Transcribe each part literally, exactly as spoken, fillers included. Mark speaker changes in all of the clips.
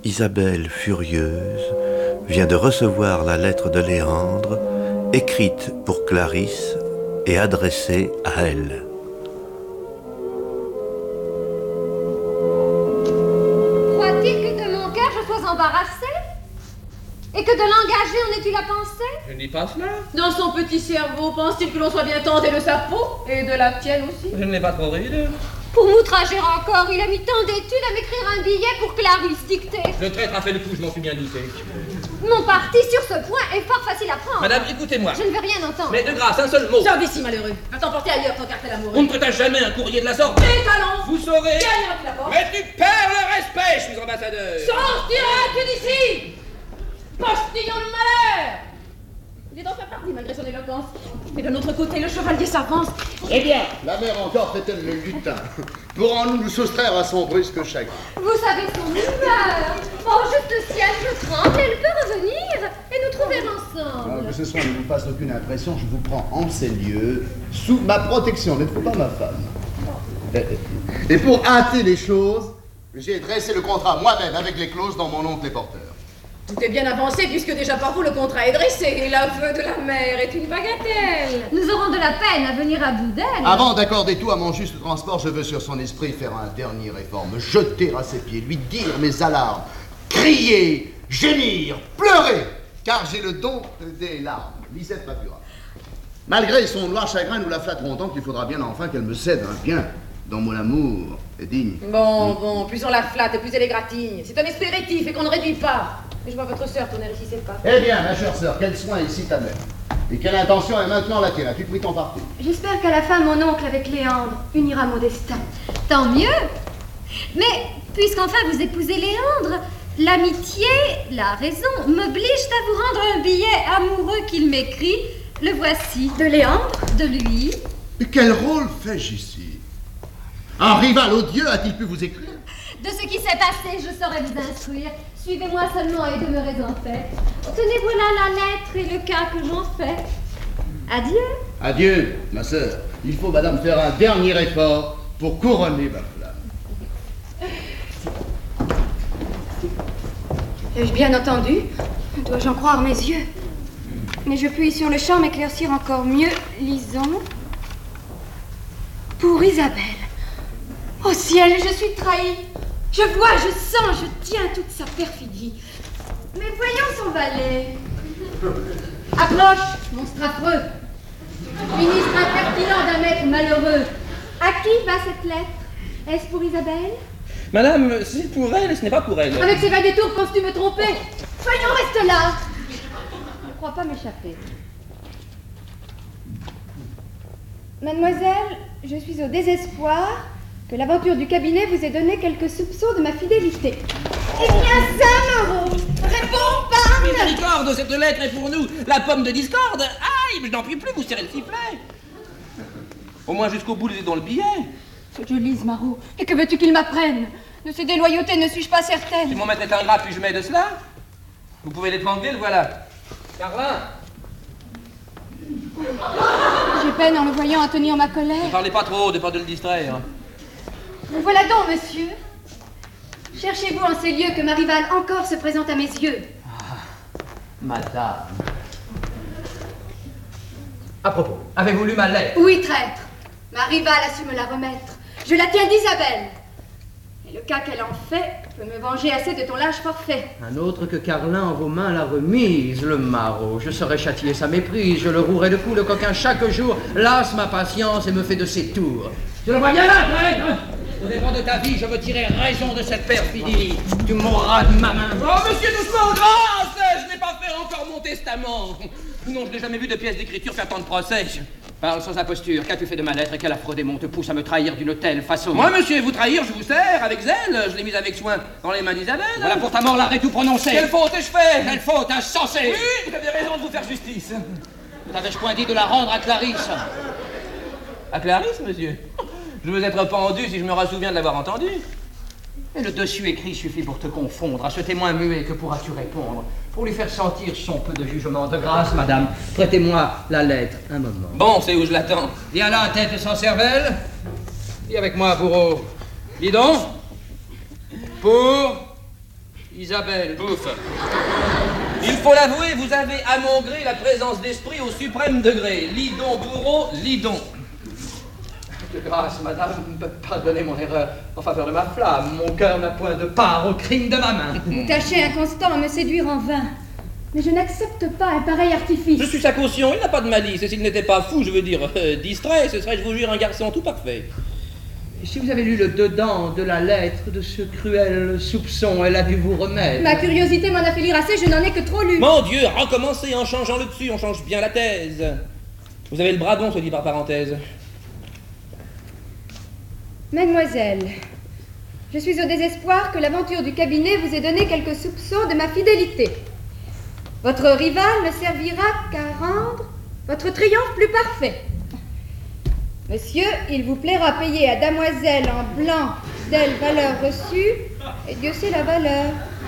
Speaker 1: Isabelle, furieuse, vient de recevoir la lettre de Léandre, écrite pour Clarisse et adressée à elle.
Speaker 2: Croit-il que de mon cœur je sois embarrassée? Et que de l'engager en es-tu la pensée?
Speaker 3: Je ne dis pas cela.
Speaker 4: Dans son petit cerveau, pense-t-il que l'on soit bien tenté de sa peau? Et de la tienne aussi?
Speaker 3: Je ne l'ai pas trop rêvé.
Speaker 2: Pour m'outrager encore, il a mis tant d'études à m'écrire un billet pour Clarisse dicter.
Speaker 3: Le traître a fait le coup, je m'en suis bien douté.
Speaker 2: Mon parti sur ce point est fort facile à prendre.
Speaker 3: Madame, écoutez-moi.
Speaker 2: Je ne veux rien entendre.
Speaker 3: Mais de grâce, un seul mot.
Speaker 4: Sors d'ici, malheureux. Va t'emporter ailleurs, ton cartel amoureux.
Speaker 3: On ne prêta jamais un courrier de la sorte.
Speaker 4: Tes talents.
Speaker 3: Vous saurez.
Speaker 4: Gagne un d'abord.
Speaker 3: Mais tu perds le respect, je suis ambassadeur.
Speaker 4: Sortiras-tu d'ici, postillon de malheur? Il est enfin parti malgré son éloquence. Mais de l'autre côté, le chevalier s'avance.
Speaker 5: Eh bien, la mère encore fait-elle le lutin? Pourrons-nous nous soustraire à son brusque chagrin?
Speaker 2: Vous savez son humeur. Oh, juste ciel, je tremble, elle peut revenir et nous trouver ensemble.
Speaker 5: Ah, que ce soit ne vous fasse aucune impression, je vous prends en ces lieux, sous ma protection, n'êtes-vous pas ma femme? Et pour hâter les choses, j'ai dressé le contrat moi-même avec les clauses dans mon oncle les porteurs.
Speaker 4: Tout est bien avancé puisque déjà par vous le contrat est dressé et l'aveu de la mère est une bagatelle.
Speaker 2: Nous aurons de la peine à venir à bout d'elle.
Speaker 5: Avant d'accorder tout à mon juste transport, je veux sur son esprit faire un dernier effort, me jeter à ses pieds, lui dire mes alarmes, crier, gémir, pleurer, car j'ai le don des larmes. Lisette m'appuiera. Malgré son noir chagrin, nous la flatterons tant qu'il faudra bien enfin qu'elle me cède un bien dont mon amour est digne.
Speaker 4: Bon, bon, plus on la flatte, plus elle est gratigne. C'est un esprit rétif et qu'on ne réduit pas. Et je vois votre sœur tourner ici, c'est pas.
Speaker 5: Eh bien, ma chère sœur, quel soin ici ta mère? Et quelle intention est maintenant la tienne? As-tu pris ton parti?
Speaker 2: J'espère qu'à la fin, mon oncle avec Léandre unira mon destin. Tant mieux. Mais, puisqu'enfin vous épousez Léandre, l'amitié, la raison, m'oblige à vous rendre un billet amoureux qu'il m'écrit. Le voici. De Léandre? De lui.
Speaker 5: Et quel rôle fais-je ici? Un rival odieux a-t-il pu vous écrire?
Speaker 2: De ce qui s'est passé, je saurai vous instruire. Suivez-moi seulement et demeurez en paix. Tenez, voilà la lettre et le cas que j'en fais. Adieu.
Speaker 5: Adieu, ma sœur. Il faut, madame, faire un dernier effort pour couronner ma flamme.
Speaker 6: Ai-je bien entendu? Dois-je en croire mes yeux? Mais je puis sur le champ m'éclaircir encore mieux. Lisons. Pour Isabelle. Au ciel, je suis trahie. Je vois, je sens, je tiens toute sa perfidie. Mais voyons son valet.
Speaker 2: Approche, monstre affreux. Ministre impertinent d'un maître malheureux. À qui va cette lettre? Est-ce pour Isabelle?
Speaker 3: Madame, c'est pour elle, ce n'est pas pour elle.
Speaker 2: Avec ces vains détours, penses-tu me tromper? Voyons, reste là. Je ne crois pas m'échapper.
Speaker 6: Mademoiselle, je suis au désespoir que l'aventure du cabinet vous ait donné quelques soupçons de ma fidélité. Eh bien ça, Moreau, réponds, parle!
Speaker 3: Miséricorde, cette lettre est pour nous la pomme de discorde. Aïe, je n'en puis plus, vous serrez le sifflet. Au moins jusqu'au bout, lisez dans le billet.
Speaker 6: Que je lise, Marot, et que veux-tu qu'il m'apprenne? De ces déloyautés ne suis-je pas certaine?
Speaker 3: Si mon maître est ingrat, puis-je m'aider de cela? Vous pouvez l'étrangler, le voilà. Carlin,
Speaker 6: J'ai peine en le voyant à tenir ma colère.
Speaker 3: ne parlez pas trop haut, de peur de le distraire.
Speaker 6: Vous voilà donc, monsieur. Cherchez-vous en ces lieux que ma rivale encore se présente à mes yeux.
Speaker 3: Ah, madame. À propos, avez-vous lu ma lettre?
Speaker 6: Oui, traître. Ma rivale a su me la remettre. Je la tiens d'Isabelle. Et le cas qu'elle en fait peut me venger assez de ton lâche forfait.
Speaker 7: Un autre que Carlin en vos mains l'a remise, le maraud. Je saurais châtier sa méprise, je le rouerai de coups, le coquin chaque jour lasse ma patience et me fait de ses tours.
Speaker 3: Je le vois bien là, traître. Au dépend de ta vie, je veux tirer raison de cette perfidie. Tu mourras de ma main. Oh, monsieur, doucement, grâce! Je n'ai pas fait encore mon testament. Non, je n'ai jamais vu de pièce d'écriture faire tant de procès. Parle sans imposture. Qu'as-tu fait de ma lettre et quel affreux démon te pousse à me trahir d'une telle façon? Moi, monsieur, vous trahir, je vous sers avec zèle. Je l'ai mise avec soin dans les mains d'Isabelle. Voilà pour ta mort l'arrêt tout prononcé. Quelle faute ai-je fait? Quelle faute, insensé! Oui, vous avez raison de vous faire justice. Ne t'avais-je point dit de la rendre à Clarisse? À Clarisse, monsieur? Je veux être pendu si je me ressouviens de l'avoir entendu.
Speaker 7: Et le dessus écrit suffit pour te confondre. À ce témoin muet, que pourras-tu répondre? Pour lui faire sentir son peu de jugement. De grâce, madame, prêtez-moi la lettre un moment.
Speaker 3: Bon, c'est où je l'attends.
Speaker 7: Viens là, tête sans cervelle. Dis avec moi, bourreau. Dis donc. Pour
Speaker 3: Isabelle, bouffe. Il faut l'avouer, vous avez à mon gré la présence d'esprit au suprême degré. Lidon, bourreau, lidon. De grâce, madame, pardonnez mon erreur en faveur de ma flamme. Mon cœur n'a point de part au crime de ma main.
Speaker 6: Vous tâchez inconstant à me séduire en vain. Mais je n'accepte pas un pareil artifice.
Speaker 3: Je suis sa caution, il n'a pas de malice. Et s'il n'était pas fou, je veux dire, euh, distrait, ce serait, je vous jure, un garçon tout parfait.
Speaker 7: Et si vous avez lu le dedans de la lettre de ce cruel soupçon, elle a dû vous remettre.
Speaker 6: Ma curiosité m'en a fait lire assez, je n'en ai que trop lu.
Speaker 3: Mon Dieu, recommencez en changeant le dessus, on change bien la thèse. Vous avez le bras bon, se dit par parenthèse.
Speaker 6: Mademoiselle, je suis au désespoir que l'aventure du cabinet vous ait donné quelques soupçons de ma fidélité. Votre rival ne servira qu'à rendre votre triomphe plus parfait. Monsieur, il vous plaira payer à damoiselle en blanc telle valeur reçue, et Dieu sait la valeur.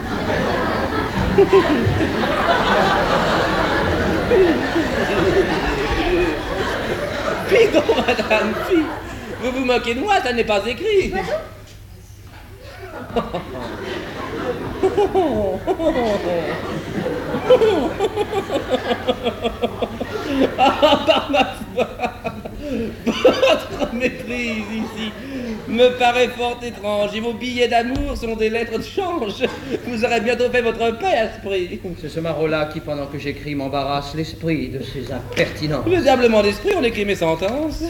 Speaker 3: Puis donc, madame, puis, vous vous moquez de moi, ça n'est pas écrit. Ah, par ma foi, votre méprise ici me paraît fort étrange et vos billets d'amour sont des lettres de change. Vous aurez bientôt fait votre paix, esprit.
Speaker 7: C'est ce maraud-là qui, pendant que j'écris, m'embarrasse l'esprit de ses impertinences.
Speaker 3: Le diablement d'esprit, on écrit mes sentences.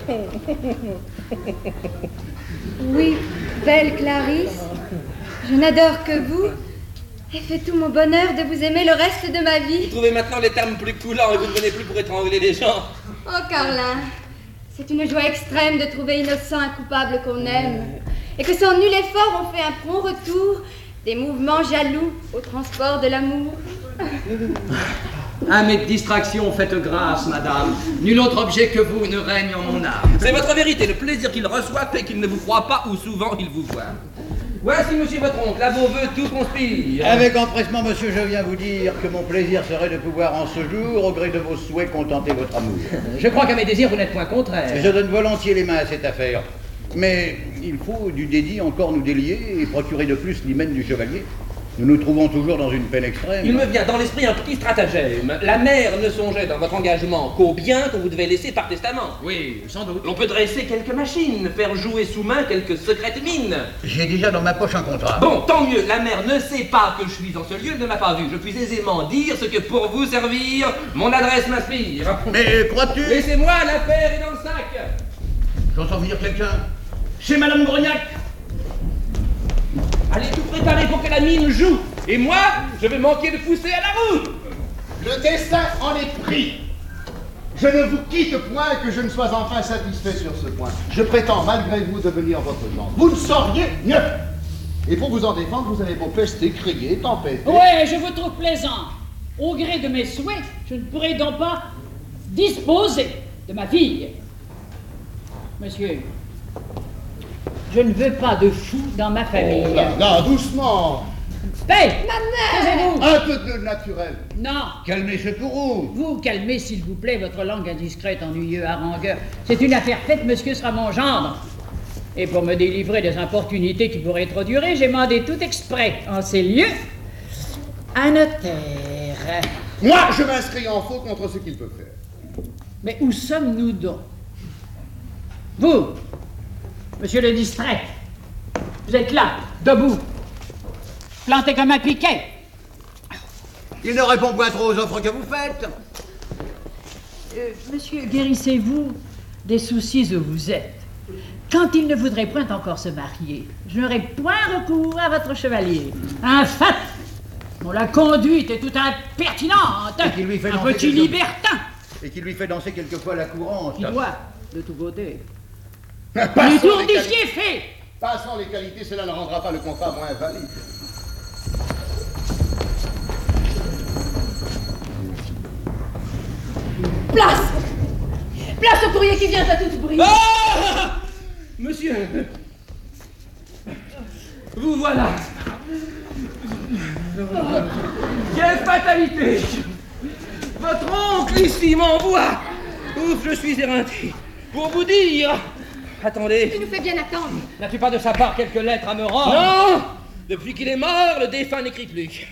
Speaker 6: Oui, belle Clarisse, je n'adore que vous et fait tout mon bonheur de vous aimer le reste de ma vie.
Speaker 3: Vous trouvez maintenant les termes plus coulants et vous ne venez plus pour étrangler les gens.
Speaker 6: Oh, Carlin, c'est une joie extrême de trouver innocent un coupable qu'on aime et que sans nul effort on fait un prompt retour des mouvements jaloux au transport de l'amour.
Speaker 7: À mes distractions, faites grâce, madame. Nul autre objet que vous ne règne en mon âme.
Speaker 3: C'est votre vérité, le plaisir qu'il reçoit fait qu'il ne vous croit pas ou souvent il vous voit. Voici, monsieur votre oncle, à vos voeux tout conspire.
Speaker 8: Avec empressement, monsieur, je viens vous dire que mon plaisir serait de pouvoir en ce jour, au gré de vos souhaits, contenter votre amour.
Speaker 7: Je crois qu'à mes désirs, vous n'êtes point contraire.
Speaker 8: Je donne volontiers les mains à cette affaire. Mais il faut du dédit encore nous délier et procurer de plus l'hymen du chevalier. Nous nous trouvons toujours dans une peine extrême.
Speaker 3: Il me vient dans l'esprit un petit stratagème. La mère ne songeait dans votre engagement qu'au bien qu'on vous devait laisser par testament.
Speaker 7: Oui, sans doute.
Speaker 3: L'on peut dresser quelques machines, faire jouer sous main quelques secrètes mines.
Speaker 8: J'ai déjà dans ma poche un contrat.
Speaker 3: Bon, tant mieux, la mère ne sait pas que je suis en ce lieu, elle ne m'a pas vu. Je puis aisément dire ce que pour vous servir, mon adresse m'inspire.
Speaker 8: Mais crois-tu...
Speaker 3: Laissez-moi, l'affaire est dans le sac.
Speaker 8: J'entends venir quelqu'un. C'est Madame Grognac.
Speaker 3: Allez tout préparer pour que la mine joue. Et moi, je vais manquer de pousser à la roue.
Speaker 5: Le destin en est pris. Je ne vous quitte point que je ne sois enfin satisfait sur ce point. Je prétends malgré vous devenir votre gendre. Vous ne sauriez mieux. Et pour vous en défendre, vous avez beau pester, crier, tempêter.
Speaker 4: Ouais, je vous trouve plaisant. Au gré de mes souhaits, je ne pourrai donc pas disposer de ma fille. Monsieur, je ne veux pas de fou dans ma famille.
Speaker 5: Oh, là, là, doucement.
Speaker 4: Paix! Taisez-vous!
Speaker 5: Un peu de naturel.
Speaker 4: Non!
Speaker 8: Calmez ce courroux.
Speaker 4: Vous calmez, s'il vous plaît, votre langue indiscrète, ennuyeux, harangueur. C'est une affaire faite, monsieur sera mon gendre. Et pour me délivrer des importunités qui pourraient trop durer, j'ai mandé tout exprès, en ces lieux, un notaire.
Speaker 5: Moi, je m'inscris en faux contre ce qu'il peut faire.
Speaker 4: Mais où sommes-nous donc? Vous, monsieur le distrait, vous êtes là, debout, planté comme un piquet.
Speaker 8: Il ne répond point trop aux offres que vous faites.
Speaker 4: Euh, monsieur, guérissez-vous des soucis où vous êtes. Quand il ne voudrait point encore se marier, je n'aurai point recours à votre chevalier. Un fat, dont la conduite est tout impertinente,
Speaker 8: Et qui lui fait
Speaker 4: un
Speaker 8: danser
Speaker 4: petit
Speaker 8: quelques-
Speaker 4: libertin,
Speaker 8: Et qui lui fait danser quelquefois la courante.
Speaker 4: qui doit, de tous côtés,
Speaker 5: Passons
Speaker 4: les tours
Speaker 5: les
Speaker 4: d'ici
Speaker 5: qualités-
Speaker 4: est fait.
Speaker 5: Passons les qualités, cela ne rendra pas le contrat moins valide.
Speaker 6: Place! Place au courrier qui vient à toute brise.
Speaker 3: Ah! Monsieur, vous voilà. Quelle fatalité! Votre oncle ici m'envoie. Ouf, je suis éreinté. Pour vous dire... Attendez.
Speaker 6: Tu nous fais bien attendre.
Speaker 7: N'as-tu pas de sa part quelques lettres à me rendre?
Speaker 3: Non! Depuis qu'il est mort, le défunt n'écrit plus.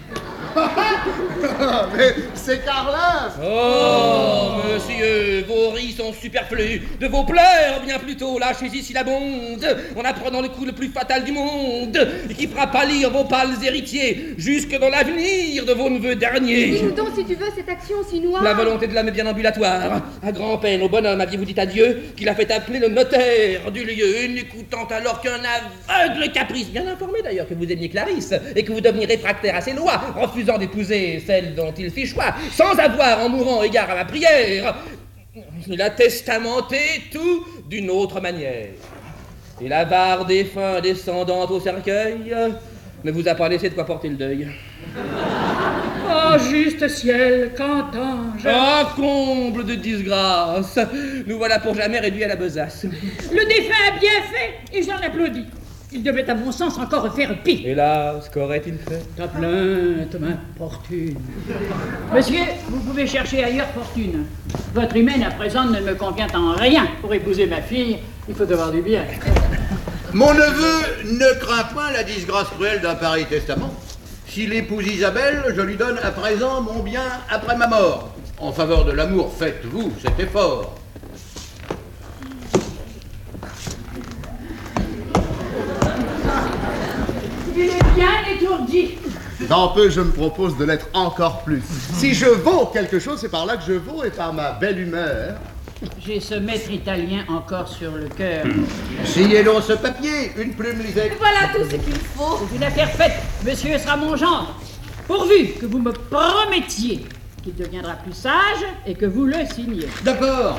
Speaker 5: Mais c'est Carlin.
Speaker 3: Oh, monsieur, vos ris sont superflus. De vos pleurs, bien plutôt, lâchez ici la bonde, en apprenant le coup le plus fatal du monde, et qui fera pâlir vos pâles héritiers, jusque dans l'avenir de vos neveux derniers.
Speaker 6: Dis-nous donc, si tu veux, cette action si noire.
Speaker 3: La volonté de l'âme est bien ambulatoire. À grand-peine, au bonhomme aviez-vous dit adieu, qu'il a fait appeler le notaire du lieu, n'écoutant alors qu'un aveugle caprice, bien informé d'ailleurs que vous aimiez Clarisse, et que vous deveniez réfractaire à ses lois, refusant d'épouser celle dont il fit choix, sans avoir, en mourant, égard à ma prière. Il a testamenté tout d'une autre manière. Et l'avare défunt descendant au cercueil ne vous a pas laissé de quoi porter le deuil.
Speaker 4: Oh, juste ciel, qu'entends-je?
Speaker 3: Ah, comble de disgrâce! Nous voilà pour jamais réduits à la besace.
Speaker 4: Le défunt a bien fait, et j'en applaudis. Il devait, à mon sens, encore faire pire.
Speaker 3: Hélas, qu'aurait-il fait?
Speaker 4: Ta plainte m'importune. Monsieur, vous pouvez chercher ailleurs fortune. Votre hymen à présent ne me convient en rien. Pour épouser ma fille, il faut avoir du bien.
Speaker 8: Mon neveu ne craint point la disgrâce cruelle d'un pareil testament. S'il épouse Isabelle, je lui donne à présent mon bien après ma mort. En faveur de l'amour, faites-vous cet effort.
Speaker 4: Il est bien étourdi.
Speaker 5: Dans peu, je me propose de l'être encore plus. Si je vaux quelque chose, c'est par là que je vaux et par ma belle humeur.
Speaker 4: J'ai ce maître italien encore sur le cœur.
Speaker 8: Signez donc ce papier, une plume lisette.
Speaker 6: Voilà tout ce qu'il faut.
Speaker 4: C'est une affaire faite. Monsieur sera mon genre. Pourvu que vous me promettiez qu'il deviendra plus sage et que vous le signiez.
Speaker 8: D'accord.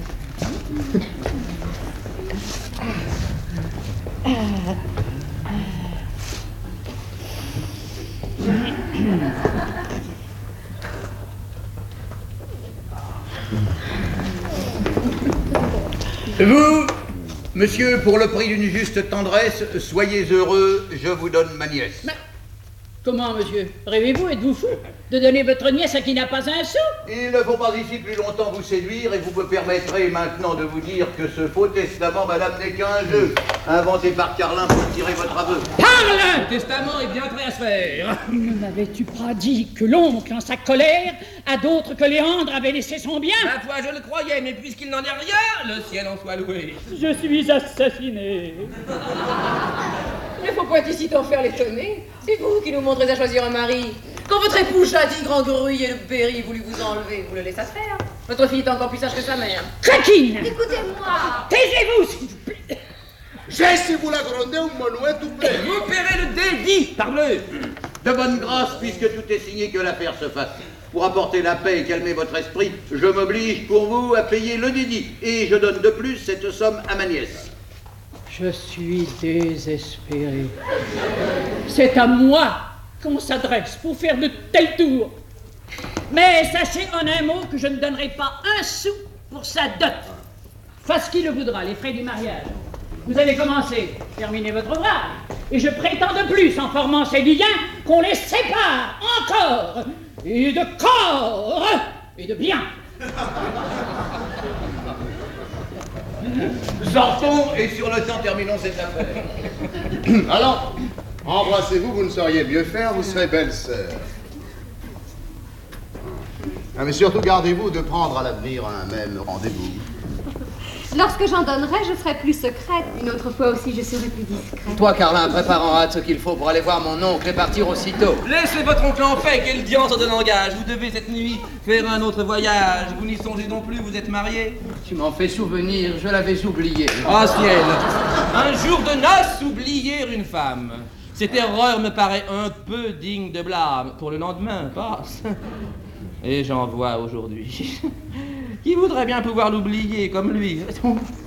Speaker 8: Vous, monsieur, pour le prix d'une juste tendresse, soyez heureux, je vous donne ma nièce.
Speaker 4: Mais comment, monsieur? Rêvez-vous? Êtes-vous fou de donner votre nièce à qui n'a pas un sou?
Speaker 8: Il ne faut pas ici plus longtemps vous séduire et vous me permettrez maintenant de vous dire que ce faux testament, madame, n'est qu'un jeu inventé par Carlin pour tirer votre aveu.
Speaker 4: Parle!
Speaker 3: Le testament est bien prêt à se faire.
Speaker 4: Ne m'avais-tu pas dit que l'oncle, en sa colère, à d'autres que Léandre avait laissé son bien?
Speaker 3: Ma foi, je le croyais, mais puisqu'il n'en est rien, le ciel en soit loué.
Speaker 4: Je suis assassiné.
Speaker 6: Il ne faut point ici t'en faire l'étonner. C'est vous qui nous montrez à choisir un mari. Quand votre époux Jadis Grand Gruy et le Berry voulu vous enlever, vous le laissez se faire. Votre fille est encore plus sage que sa mère.
Speaker 4: Craquine!
Speaker 6: Écoutez-moi.
Speaker 4: Taisez-vous, s'il vous plaît!
Speaker 5: J'ai, si vous la grondez, un monouet tout près.
Speaker 3: Vous paierez le dédit, parbleu.
Speaker 8: De bonne grâce, puisque tout est signé, que l'affaire se fasse. Pour apporter la paix et calmer votre esprit, je m'oblige pour vous à payer le dédit. Et je donne de plus cette somme à ma nièce.
Speaker 4: Je suis désespéré. C'est à moi qu'on s'adresse pour faire de tels tours. Mais sachez en un mot que je ne donnerai pas un sou pour sa dot. Fasse qui le voudra, les frais du mariage. Vous avez commencé, terminez votre ouvrage. Et je prétends de plus, en formant ces liens, qu'on les sépare encore, et de corps, et de bien.
Speaker 8: Sortons et sur le temps terminons cette affaire.
Speaker 5: Alors, embrassez-vous, vous ne sauriez mieux faire, vous serez belle-sœur. Ah, mais surtout, gardez-vous de prendre à l'avenir un même rendez-vous.
Speaker 6: Lorsque j'en donnerai, je serai plus secrète. Une autre fois aussi, je serai plus discrète.
Speaker 7: Toi, Carlin, prépare en hâte ce qu'il faut pour aller voir mon oncle et partir aussitôt.
Speaker 3: Laissez votre oncle en paix, quel diantre de langage. Vous devez cette nuit faire un autre voyage. Vous n'y songez non plus, vous êtes marié.
Speaker 7: Tu m'en fais souvenir, je l'avais oublié.
Speaker 3: Ah ciel, un jour de noces, oublier une femme. Cette erreur me paraît un peu digne de blâme. Pour le lendemain, passe. Et j'en vois aujourd'hui. Qui voudrait bien pouvoir l'oublier comme lui?